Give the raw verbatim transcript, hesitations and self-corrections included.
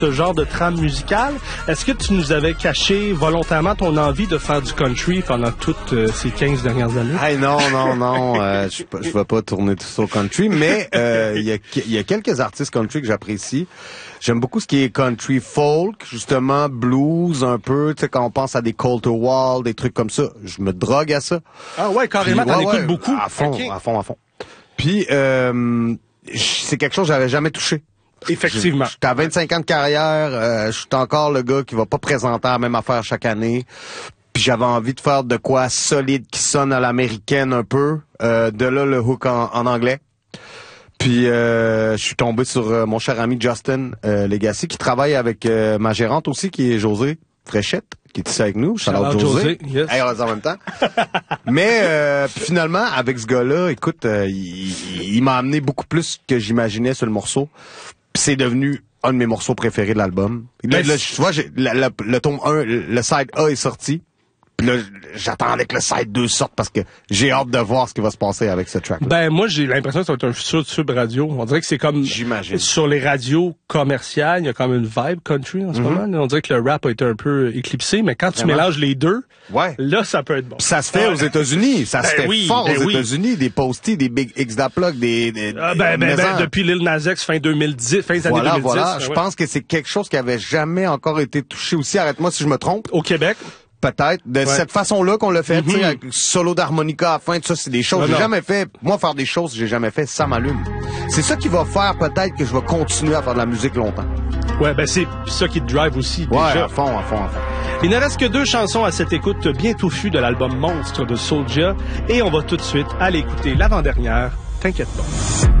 ce genre de trame musicale. Est-ce que tu nous avais caché volontairement ton envie de faire du country pendant toutes euh, ces quinze dernières années? Hey, non, non, non, euh, je je vais pas tourner tout ça au country, mais euh, il y a il y a quelques artistes country que j'apprécie. J'aime beaucoup ce qui est country folk, justement blues un peu, tu sais quand on pense à des Colter-Wall, des trucs comme ça, je me drogue à ça. Ah ouais, carrément, Puis, t'en ouais, écoutes ouais, beaucoup. À fond, Okay. à fond, à fond. Puis euh, c'est quelque chose que j'avais jamais touché. Effectivement. J'étais à vingt-cinq ans de carrière, euh, je suis encore le gars qui va pas présenter la même affaire chaque année. Puis j'avais envie de faire de quoi solide qui sonne à l'américaine un peu. Euh, de là le hook en, en anglais. Puis euh, je suis tombé sur euh, mon cher ami Justin euh, Legacy qui travaille avec euh, ma gérante aussi qui est José Fréchette qui est ici avec nous. Shout out José. Yes. Hey, on l'a dit en même temps. Mais euh, puis finalement avec ce gars-là, écoute, euh, il, il, il m'a amené beaucoup plus que j'imaginais sur le morceau. Puis c'est devenu un de mes morceaux préférés de l'album. Là, là, tu vois, j'ai, le, le, le tome un, le side A est sorti. Puis là, j'attendais que le side deux sorte parce que j'ai hâte de voir ce qui va se passer avec ce track-là. Ben, moi, j'ai l'impression que ça va être un futur sub radio. On dirait que c'est comme... J'imagine. Sur les radios commerciales, il y a comme une vibe country en ce Mm-hmm. moment. Là. On dirait que le rap a été un peu éclipsé, mais quand tu Vraiment? mélanges les deux, Ouais. là, ça peut être bon. Pis ça se fait aux États-Unis. Ça se Ben fait oui, fort ben aux oui. États-unis. Des Posty, des Big X-Da-Plug, des... des Ah, ben, ben, ben, maisons. depuis Lil Nas X, fin deux mille dix, fin des années Voilà, deux mille dix. voilà. ben Je ouais. pense que c'est quelque chose qui avait jamais encore été touché aussi. Arrête-moi si je me trompe. Au Québec. Peut-être. De Ouais. cette façon-là qu'on l'a fait, tu sais, Mhm. avec solo d'harmonica à la fin, tout ça, c'est des choses Non, que j'ai non. jamais fait. Moi, faire des choses que j'ai jamais fait, ça m'allume. C'est ça qui va faire peut-être que je vais continuer à faire de la musique longtemps. Ouais, ben c'est ça qui te drive aussi, Ouais, déjà. à fond, à fond, à fond. Il ne reste que deux chansons à cette écoute bien touffue de l'album Monstre de Soulja, et on va tout de suite aller écouter l'avant-dernière, T'inquiète pas.